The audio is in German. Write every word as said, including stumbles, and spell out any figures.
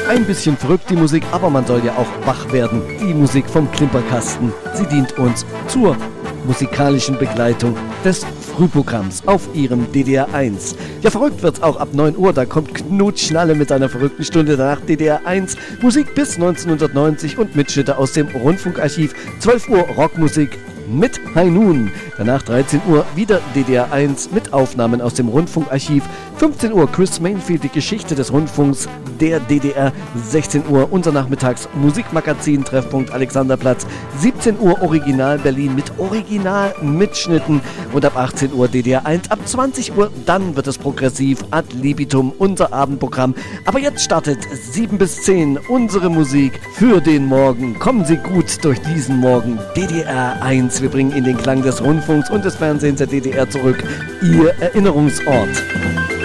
Ein bisschen verrückt die Musik, aber man soll ja auch wach werden. Die Musik vom Klimperkasten. Sie dient uns zur musikalischen Begleitung des Frühprogramms auf ihrem D D R eins. Ja, verrückt wird's auch ab neun Uhr, da kommt Knut Schnalle mit einer verrückten Stunde danach D D R eins. Musik bis neunzehnhundertneunzig und Mitschnitte aus dem Rundfunkarchiv. zwölf Uhr Rockmusik mit High Noon. Danach dreizehn Uhr wieder D D R eins mit Aufnahmen aus dem Rundfunkarchiv. fünfzehn Uhr Chris Mainfield, die Geschichte des Rundfunks der D D R. sechzehn Uhr unser Nachmittags Musikmagazin, Treffpunkt Alexanderplatz. siebzehn Uhr Original Berlin mit Original-Mitschnitten. Und ab achtzehn Uhr D D R eins. Ab zwanzig Uhr dann wird es progressiv ad libitum, unser Abendprogramm. Aber jetzt startet sieben bis zehn unsere Musik für den Morgen. Kommen Sie gut durch diesen Morgen. D D R eins. Wir bringen in den Klang des Rundfunks und des Fernsehens der D D R zurück. Ihr Erinnerungsort.